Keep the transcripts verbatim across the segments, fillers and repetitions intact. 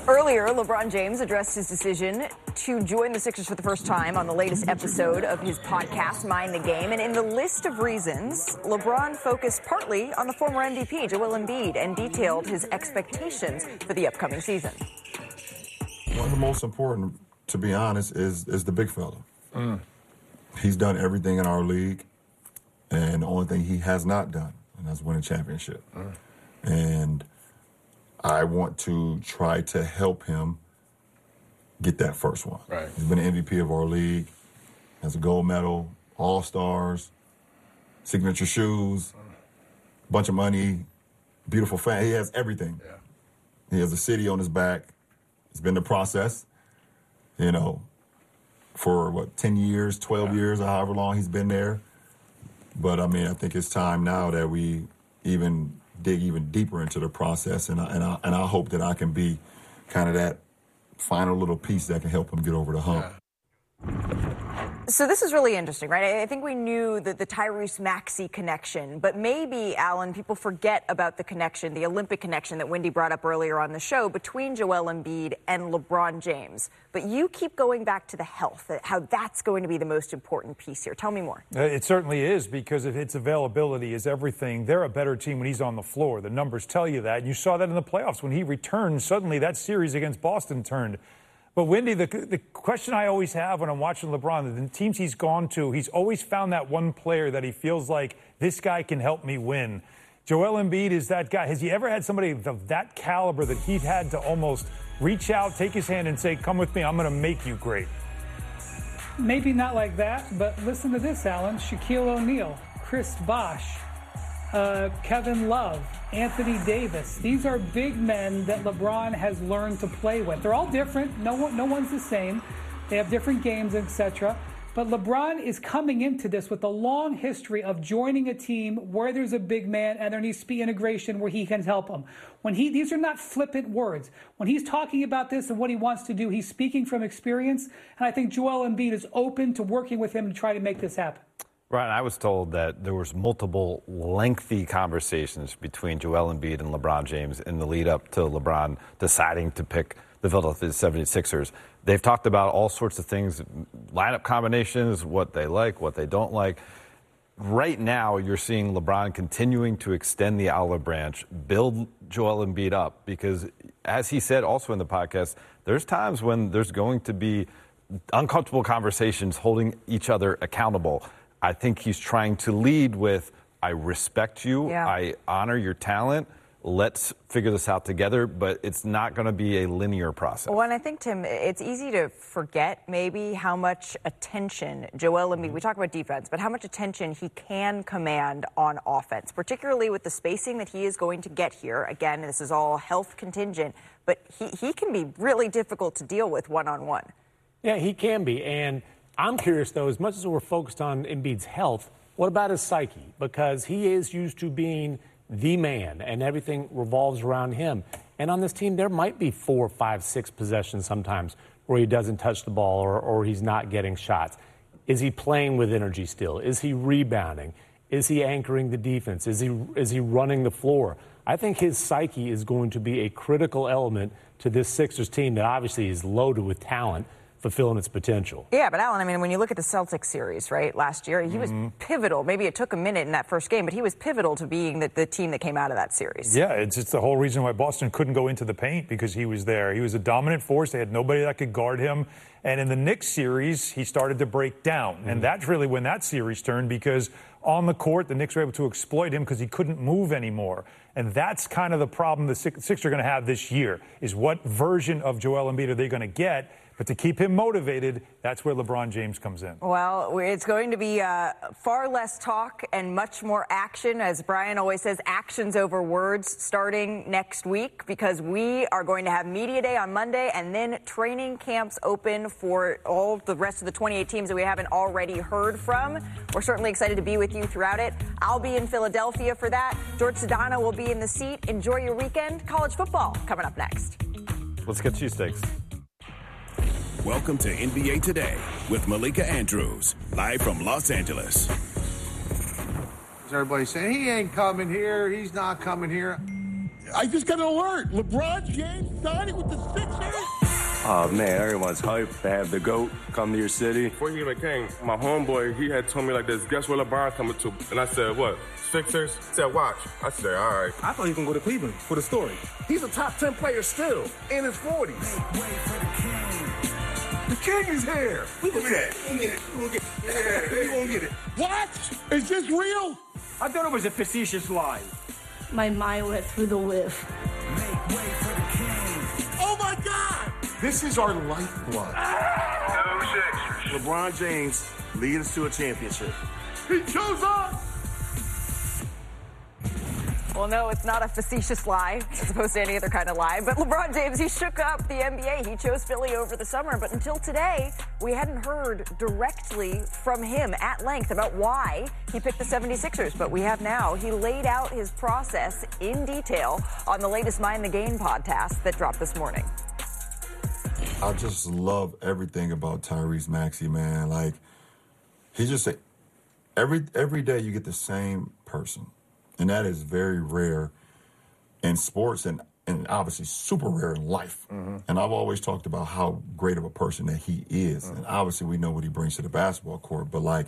Earlier, LeBron James addressed his decision to join the Sixers for the first time on the latest episode of his podcast, Mind the Game. And in the list of reasons, LeBron focused partly on the former M V P, Joel Embiid, and detailed his expectations for the upcoming season. One of the most important, to be honest, is, is the big fella. Mm. He's done everything in our league, and the only thing he has not done, and that's win a championship. Mm. And I want to try to help him get that first one. Right. He's been an M V P of our league, has a gold medal, all-stars, signature shoes, bunch of money, beautiful fan. He has everything. Yeah. He has a city on his back. It's been the process, you know, for, what, ten years, twelve yeah. years, or however long he's been there. But, I mean, I think it's time now that we even dig even deeper into the process, and I, and I, and I hope that I can be kind of that final little piece that can help him get over the hump. Yeah. So this is really interesting, right? I think we knew that the Tyrese Maxey connection, but maybe, Alan, people forget about the connection, the Olympic connection that Wendy brought up earlier on the show between Joel Embiid and LeBron James. But you keep going back to the health, how that's going to be the most important piece here. Tell me more. It certainly is, because if its availability is everything, they're a better team when he's on the floor. The numbers tell you that. You saw that in the playoffs. When he returned, suddenly that series against Boston turned. But, Wendy, the, the question I always have when I'm watching LeBron, the teams he's gone to, he's always found that one player that he feels like, this guy can help me win. Joel Embiid is that guy. Has he ever had somebody of that caliber that he'd had to almost reach out, take his hand, and say, come with me, I'm going to make you great? Maybe not like that, but listen to this, Alan. Shaquille O'Neal, Chris Bosh, uh, Kevin Love, Anthony Davis. These are big men that LeBron has learned to play with. They're all different. No one, no one's the same. They have different games, et cetera. But LeBron is coming into this with a long history of joining a team where there's a big man and there needs to be integration where he can help him. When he, these are not flippant words. When he's talking about this and what he wants to do, he's speaking from experience. And I think Joel Embiid is open to working with him to try to make this happen. Ryan, I was told that there was multiple lengthy conversations between Joel Embiid and LeBron James in the lead up to LeBron deciding to pick the Philadelphia seventy-sixers. They've talked about all sorts of things, lineup combinations, what they like, what they don't like. Right now, you're seeing LeBron continuing to extend the olive branch, build Joel Embiid up, because as he said also in the podcast, there's times when there's going to be uncomfortable conversations holding each other accountable. I think he's trying to lead with, I respect you, yeah. I honor your talent, let's figure this out together, but it's not going to be a linear process. Well, and I think, Tim, it's easy to forget maybe how much attention Joel Embiid, we talk about defense, but how much attention he can command on offense, particularly with the spacing that he is going to get here. Again, this is all health contingent, but he, he can be really difficult to deal with one-on-one. Yeah, he can be, and I'm curious, though, as much as we're focused on Embiid's health, what about his psyche? Because he is used to being the man, and everything revolves around him. And on this team, there might be four, five, six possessions sometimes where he doesn't touch the ball or, or he's not getting shots. Is he playing with energy still? Is he rebounding? Is he anchoring the defense? Is he, is he running the floor? I think his psyche is going to be a critical element to this Sixers team that obviously is loaded with talent, fulfilling its potential. Yeah, but Alan, I mean, when you look at the Celtics series, right, last year, he mm-hmm. was pivotal. Maybe it took a minute in that first game, but he was pivotal to being the, the team that came out of that series. Yeah, it's, it's the whole reason why Boston couldn't go into the paint, because he was there. He was a dominant force. They had nobody that could guard him. And in the Knicks series, he started to break down. Mm-hmm. And that's really when that series turned, because on the court, the Knicks were able to exploit him because he couldn't move anymore. And that's kind of the problem the Sixers are going to have this year, is what version of Joel Embiid are they going to get? But to keep him motivated, that's where LeBron James comes in. Well, it's going to be uh, far less talk and much more action. As Brian always says, actions over words starting next week, because we are going to have Media Day on Monday and then training camps open for all the rest of the twenty-eight teams that we haven't already heard from. We're certainly excited to be with you throughout it. I'll be in Philadelphia for that. George Sedano will be in the seat. Enjoy your weekend. College football coming up next. Let's get cheesesteaks. Welcome to N B A Today with Malika Andrews, live from Los Angeles. Everybody's saying, he ain't coming here, he's not coming here. I just got an alert. LeBron James signing with the Sixers. Oh, man, everyone's hyped to have the GOAT come to your city. Before he even came, my homeboy, he had told me like this, guess where LeBron's coming to? And I said, what, Sixers? He said, watch. I said, all right. I thought he was going to go to Cleveland for the story. He's a top ten player still, in his forties. The king is here. We gonna get it. We gonna get it. We gonna get it. Yeah, we gonna get it. What? Is this real? I thought it was a facetious lie. My mind went through the whiff. Make way for the king. Oh, my God. This is our lifeblood. Go Sixers. LeBron James lead us to a championship. He chose us. Well, no, it's not a facetious lie, as opposed to any other kind of lie. But LeBron James, he shook up the N B A. He chose Philly over the summer. But until today, we hadn't heard directly from him at length about why he picked the seventy-sixers. But we have now. He laid out his process in detail on the latest Mind the Game podcast that dropped this morning. I just love everything about Tyrese Maxey, man. Like, he just say every every day you get the same person. And that is very rare in sports and, and obviously super rare in life. Mm-hmm. And I've always talked about how great of a person that he is. Mm-hmm. And obviously we know what he brings to the basketball court. But, like,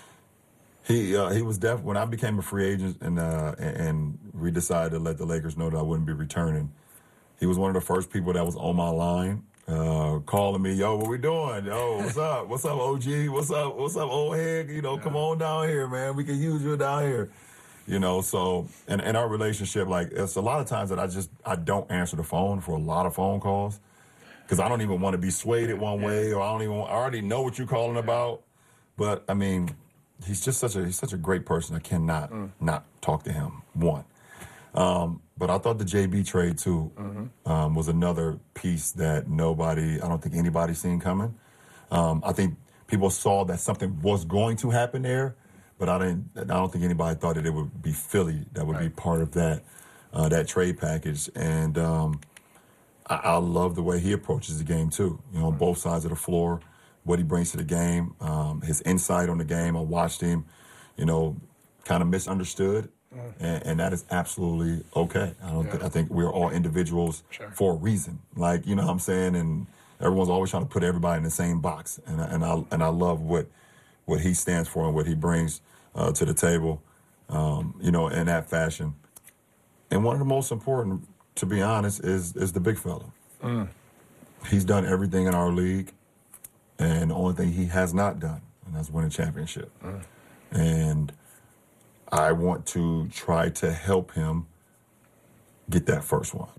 he uh, he was definitely, when I became a free agent and, uh, and we decided to let the Lakers know that I wouldn't be returning, he was one of the first people that was on my line. Uh, calling me, yo, what we doing? Yo, what's up? What's up, O G? What's up? What's up, old head? You know, yeah. Come on down here, man. We can use you down here. You know, so, and, and our relationship, like, it's a lot of times that I just, I don't answer the phone for a lot of phone calls because I don't even want to be swayed one way, or I don't even, I already know what you're calling about. But, I mean, he's just such a, he's such a great person. I cannot mm. not talk to him, one. Um, but I thought the J B trade, too, mm-hmm. um, was another piece that nobody, I don't think anybody seen coming. Um, I think people saw that something was going to happen there. But I didn't. I don't think anybody thought that it would be Philly that would right. be part of that uh, that trade package. And um, I, I love the way he approaches the game too. You know, on both sides of the floor, what he brings to the game, um, his insight on the game. I watched him, you know, kind of misunderstood, mm. and, and that is absolutely okay. I don't. Yeah. Th- I think we're all individuals sure. for a reason. Like, you know what I'm saying, and everyone's always trying to put everybody in the same box. And and I and I love what what he stands for and what he brings Uh, to the table, um, you know, in that fashion. And one of the most important, to be honest, is is the big fella. Mm. He's done everything in our league, and the only thing he has not done, and that's win a championship. Mm. And I want to try to help him get that first one.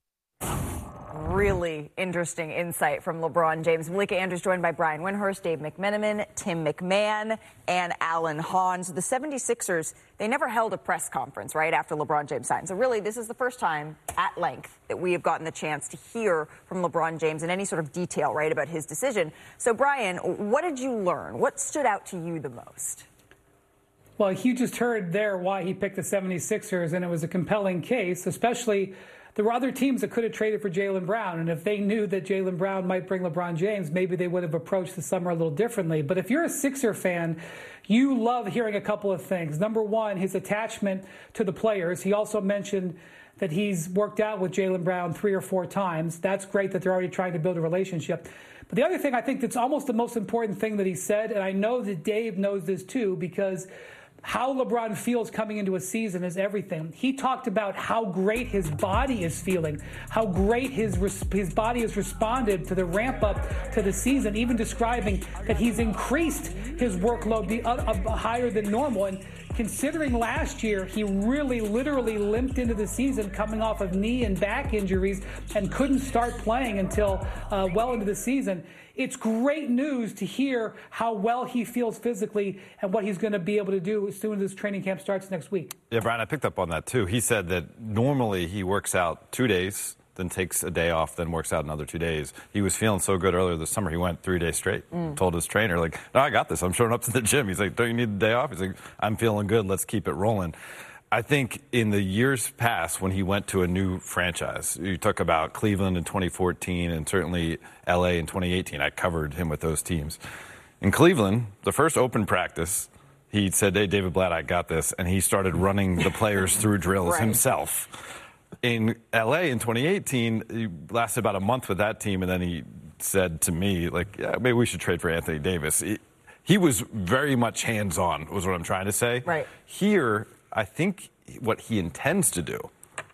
Really interesting insight from LeBron James. Malika Andrews joined by Brian Windhorst, Dave McMenamin, Tim McMahon, and Alan Hahn. So the seventy-sixers, they never held a press conference right after LeBron James signed. So really, this is the first time at length that we have gotten the chance to hear from LeBron James in any sort of detail, right, about his decision. So, Brian, what did you learn? What stood out to you the most? Well, you just heard there why he picked the seventy-sixers, and it was a compelling case, especially there were other teams that could have traded for Jaylen Brown, and if they knew that Jaylen Brown might bring LeBron James, maybe they would have approached the summer a little differently. But if you're a Sixer fan, you love hearing a couple of things. Number one, his attachment to the players. He also mentioned that he's worked out with Jaylen Brown three or four times. That's great that they're already trying to build a relationship. But the other thing I think that's almost the most important thing that he said, and I know that Dave knows this too, because how LeBron feels coming into a season is everything. He talked about how great his body is feeling, how great his his body has responded to the ramp up to the season, even describing that he's increased his workload be, uh, uh, higher than normal. And considering last year, he really literally limped into the season coming off of knee and back injuries and couldn't start playing until uh, well into the season. It's great news to hear how well he feels physically and what he's going to be able to do as soon as this training camp starts next week. Yeah, Brian, I picked up on that too. He said that normally he works out two days, then takes a day off, then works out another two days. He was feeling so good earlier this summer, he went three days straight. Mm. Told his trainer, like, no, I got this. I'm showing up to the gym. He's like, don't you need the day off? He's like, I'm feeling good. Let's keep it rolling. I think in the years past when he went to a new franchise, you talk about Cleveland in twenty fourteen and certainly L A in twenty eighteen. I covered him with those teams. In Cleveland, the first open practice, he said, hey, David Blatt, I got this. And he started running the players through drills right. himself. in L A in twenty eighteen, he lasted about a month with that team, and then he said to me, like, yeah, maybe we should trade for Anthony Davis. He, he was very much hands-on, was what I'm trying to say. Right. Here, I think what he intends to do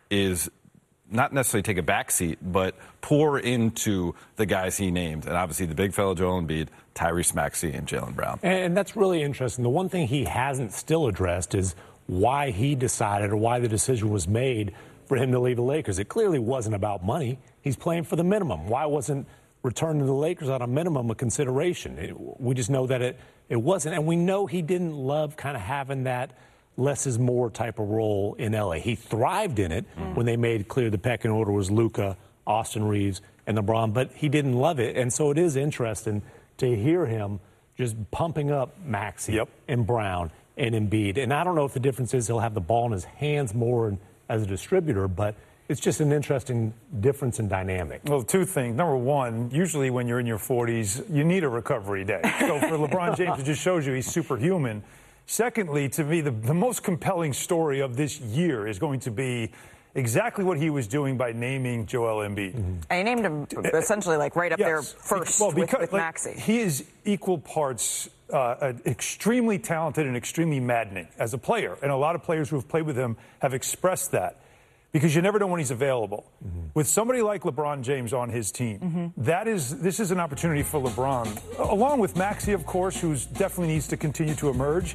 is not necessarily take a backseat, but pour into the guys he named. And obviously the big fellow Joel Embiid, Tyrese Maxey, and Jaylen Brown. And that's really interesting. The one thing he hasn't still addressed is why he decided or why the decision was made for him to leave the Lakers. It clearly wasn't about money. He's playing for the minimum. Why wasn't returning to the Lakers on a minimum a consideration? It, we just know that it, it wasn't. And we know he didn't love kind of having that less is more type of role in L A. He thrived in it mm. when they made clear the pecking order was Luka, Austin Reeves, and LeBron, but he didn't love it. And so it is interesting to hear him just pumping up Maxey yep. and Brown and Embiid. And I don't know if the difference is he'll have the ball in his hands more as a distributor, but it's just an interesting difference in dynamic. Well, two things. Number one, usually when you're in your forties, you need a recovery day. So for LeBron James, it just shows you he's superhuman. Secondly, to me, the, the most compelling story of this year is going to be exactly what he was doing by naming Joel Embiid. Mm-hmm. And he named him essentially like right up yes. there first well, because, with, with like, Maxey. He is equal parts uh, extremely talented and extremely maddening as a player. And a lot of players who have played with him have expressed that. Because you never know when he's available. Mm-hmm. With somebody like LeBron James on his team, mm-hmm. that is this is an opportunity for LeBron, along with Maxey, of course, who definitely needs to continue to emerge.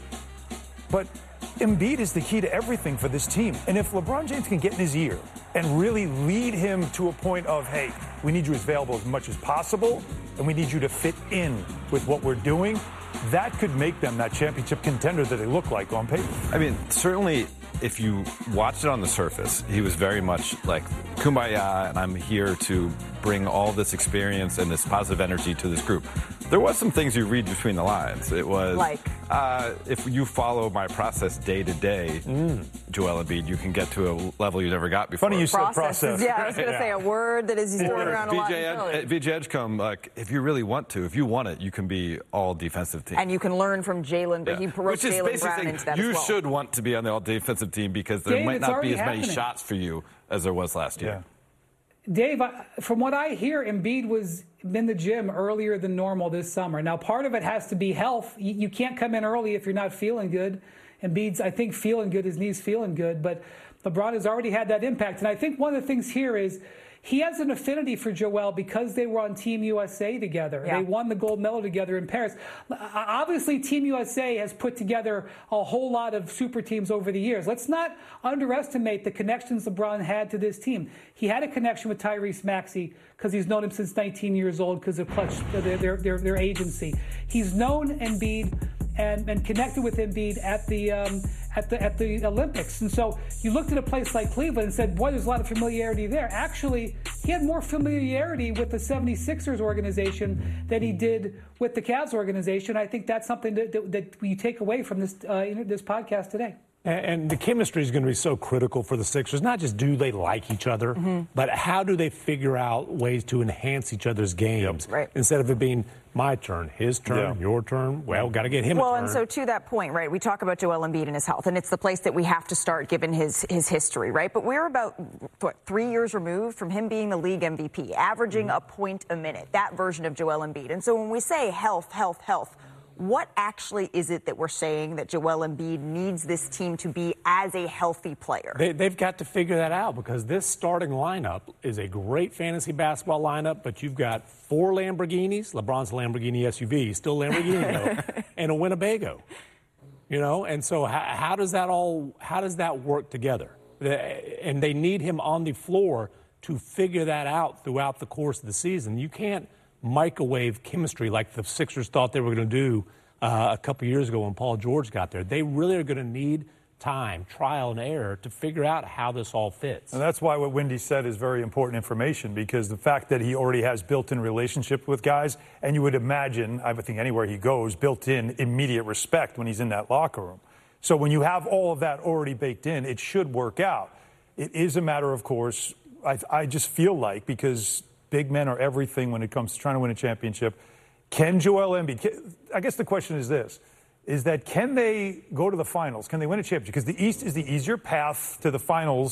But Embiid is the key to everything for this team. And if LeBron James can get in his ear and really lead him to a point of, hey, we need you available as much as possible, and we need you to fit in with what we're doing, that could make them that championship contender that they look like on paper. I mean, certainly if you watched it on the surface, he was very much like, kumbaya, and I'm here to bring all this experience and this positive energy to this group. There was some things you read between the lines. It was, like, uh, if you follow my process day to day, Joel Embiid, you can get to a level you never got before. Funny you process. said process. Yeah, I was going to yeah. say a word that is used around a lot. V J Edgecombe, like, if you really want to, if you want it, you can be all defensive team. And you can learn from Jaylen, but yeah. he wrote Jaylen Brown into that you as well. should want to be on the all defensive team because there Dave, might not be as happening. many shots for you as there was last year. Yeah. Dave, from what I hear, Embiid was in the gym earlier than normal this summer. Now, part of it has to be health. You, you can't come in early if you're not feeling good. Embiid's, I think, feeling good. His knee's feeling good. But LeBron has already had that impact. And I think one of the things here is he has an affinity for Joel because they were on Team U S A together. Yeah. They won the gold medal together in Paris. Obviously, Team U S A has put together a whole lot of super teams over the years. Let's not underestimate the connections LeBron had to this team. He had a connection with Tyrese Maxey because he's known him since nineteen years old because of Clutch, their, their, their, their agency. He's known Embiid and, and connected with Embiid at the um, at the at the Olympics. And so you looked at a place like Cleveland and said, boy, there's a lot of familiarity there. Actually, he had more familiarity with the seventy-sixers organization than he did with the Cavs organization. I think that's something that, that, that we take away from this uh, this podcast today. And the chemistry is going to be so critical for the Sixers. Not just do they like each other, mm-hmm. but how do they figure out ways to enhance each other's games right. instead of it being my turn, his turn, yeah. your turn. Well, got to get him well, a turn. Well, and so to that point, right, we talk about Joel Embiid and his health, and it's the place that we have to start given his, his history, right? But we're about, what, three years removed from him being the league M V P, averaging mm-hmm. a point a minute, that version of Joel Embiid. And so when we say health, health, health, what actually is it that we're saying that Joel Embiid needs this team to be as a healthy player? They, they've got to figure that out because this starting lineup is a great fantasy basketball lineup, but you've got four Lamborghinis. LeBron's a Lamborghini S U V. He's still Lamborghini, though, and a Winnebago. You know, and so how, how does that all, how does that work together? And they need him on the floor to figure that out throughout the course of the season. You can't microwave chemistry like the Sixers thought they were going to do uh, a couple years ago when Paul George got there. They really are going to need time, trial and error to figure out how this all fits. And that's why what Wendy said is very important information, because the fact that he already has built-in relationship with guys, and you would imagine, I would think anywhere he goes, built-in immediate respect when he's in that locker room. So when you have all of that already baked in, it should work out. It is a matter, of course, I, I just feel like, because big men are everything when it comes to trying to win a championship. Can Joel Embiid, can, I guess the question is this, is that can they go to the finals? Can they win a championship? Because the East is the easier path to the finals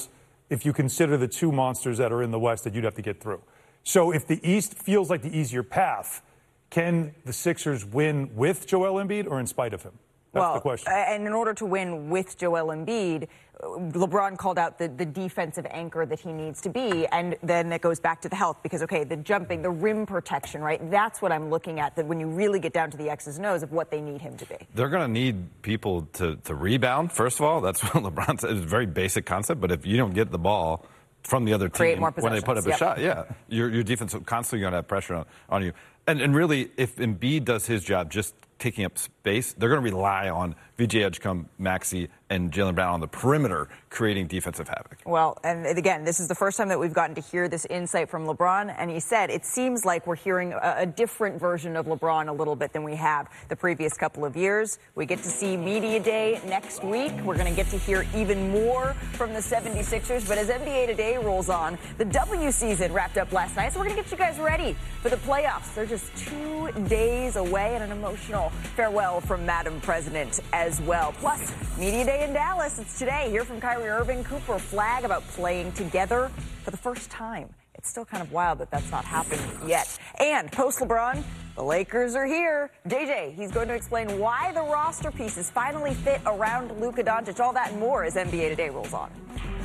if you consider the two monsters that are in the West that you'd have to get through. So if the East feels like the easier path, can the Sixers win with Joel Embiid or in spite of him? That's well, the question. And in order to win with Joel Embiid, LeBron called out the, the defensive anchor that he needs to be, and then it goes back to the health because, okay, the jumping, the rim protection, right? That's what I'm looking at, that when you really get down to the X's and O's of what they need him to be. They're going to need people to, to rebound, first of all. That's what LeBron said. It's a very basic concept, but if you don't get the ball from the other Create team more when they put up yep. a shot, yeah, your, your defense is constantly going to have pressure on, on you. And, and really, if Embiid does his job just taking up space, they're going to rely on V J Edgecombe, Maxey, and Jaylen Brown on the perimeter creating defensive havoc. Well, and again, this is the first time that we've gotten to hear this insight from LeBron, and he said it seems like we're hearing a, a different version of LeBron a little bit than we have the previous couple of years. We get to see Media Day next week. We're going to get to hear even more from the seventy-sixers, but as N B A Today rolls on, the W season wrapped up last night, so we're going to get you guys ready for the playoffs. They're just two days away, and an emotional farewell from Madam President as well. Plus, Media Day in Dallas. It's today. Hear from Kyrie Irving, Cooper Flag about playing together for the first time. It's still kind of wild that that's not happened yet. And post-LeBron, the Lakers are here. J J, he's going to explain why the roster pieces finally fit around Luka Doncic. All that and more as N B A Today rolls on.